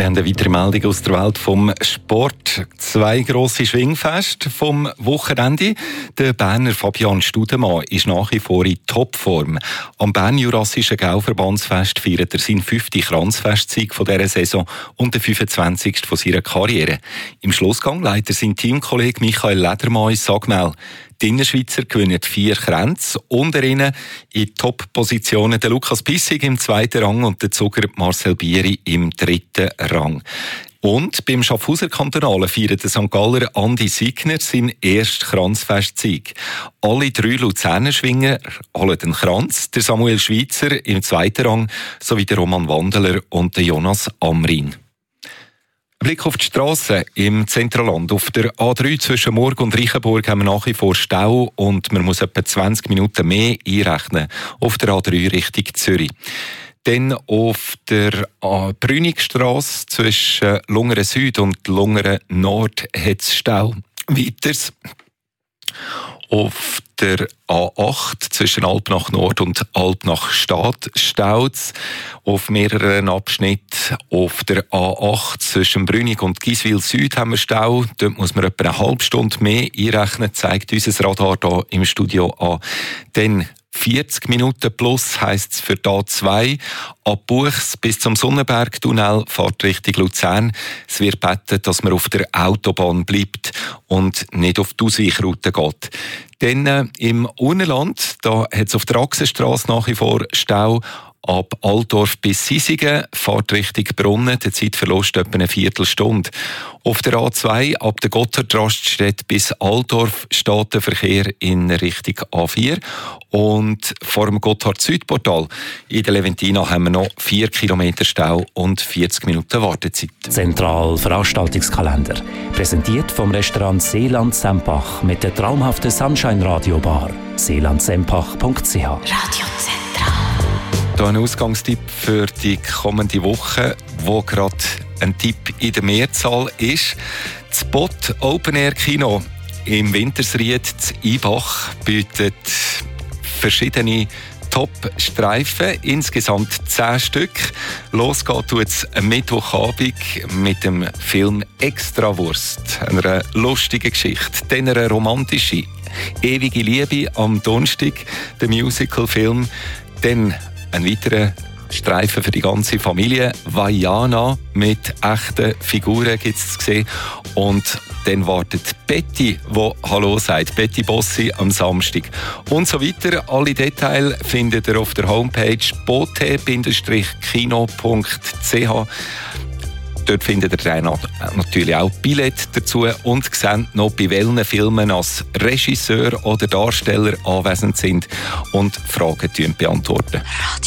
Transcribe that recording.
Wir haben eine weitere Meldung aus der Welt vom Sport. 2 grosse Schwingfeste vom Wochenende. Der Berner Fabian Studemann ist nach wie vor in Topform. Am Bern-Jurassischen Gauverbandsfest feiert er seinen 5. Kranzfestsieg von dieser Saison und den 25. von seiner Karriere. Im Schlussgang leitet er sein Teamkollege Michael Ledermann ins Sagmel. Die Innerschweizer gewinnen 4 Kränze. Unter ihnen in Top-Positionen der Lukas Pissig im 2. Rang und der Zucker Marcel Bieri im 3. Rang. Und beim Schaffhauser Kantonalen feiert der St. Galler Andi Signer seinen ersten Kranzfestsieg. Alle 3 Luzerner Schwinger holen den Kranz, der Samuel Schweitzer im 2. Rang sowie der Roman Wandeler und der Jonas Amrin. Blick auf die Strasse im Zentralland. Auf der A3 zwischen Murg und Reichenburg haben wir nach wie vor Stau und man muss etwa 20 Minuten mehr einrechnen auf der A3 Richtung Zürich. Dann auf der Brünigstrasse zwischen Lungeren Süd und Lungeren Nord hat es Stau. Weiters auf der A8 zwischen Alpnach Nord und Alpnach Stadt staut es auf mehreren Abschnitten. Auf der A8 zwischen Brünig und Giswil Süd haben wir Stau. Dort muss man etwa eine halbe Stunde mehr einrechnen, zeigt unser Radar hier im Studio an. Dann 40 Minuten plus heisst es für die A2. Ab Buchs bis zum Sonnenberg-Tunnel fährt Richtung Luzern. Es wird gebeten, dass man auf der Autobahn bleibt und nicht auf die Ausweichroute geht. Dann im Urnerland, da hat es auf der Achsenstrasse nach wie vor Stau. Ab Altdorf bis Sisigen fährt Richtung Brunnen, der Zeitverlust etwa eine Viertelstunde. Auf der A2 ab der Gotthard-Raststätte bis Altdorf steht der Verkehr in Richtung A4. Und vor dem Gotthard-Südportal in der Leventina haben wir noch 4 Kilometer Stau und 40 Minuten Wartezeit. Zentral Veranstaltungskalender. Präsentiert vom Restaurant Seeland Sempach mit der traumhaften Sunshine Radio Bar. seelandsempach.ch. Radio Zentral. Hier ein Ausgangstipp für die kommende Woche, wo gerade ein Tipp in der Mehrzahl ist. Das Spot Open Air Kino im Wintersried zu Ibach bietet verschiedene Top-Streifen, insgesamt 10 Stück. Los geht es am Mittwochabend mit dem Film Extrawurst, einer lustigen Geschichte, dann eine romantische Ewige Liebe am Donnerstag, der Musical-Film, dann ein weiterer Streifen für die ganze Familie. Vaiana mit echten Figuren gibt es zu sehen. Und dann wartet Betty, die Hallo sagt. Betty Bossi am Samstag. Und so weiter. Alle Details findet ihr auf der Homepage bote-kino.ch. Dort findet ihr dann natürlich auch Billett dazu und seht noch, bei welchen Filmen als Regisseur oder Darsteller anwesend sind und Fragen beantworten.